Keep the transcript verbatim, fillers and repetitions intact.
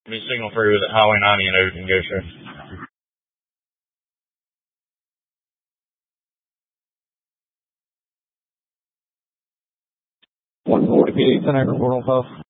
Be signal three with Highway ninety and Oden. Go, sir. one forty P, ten acre portal puff.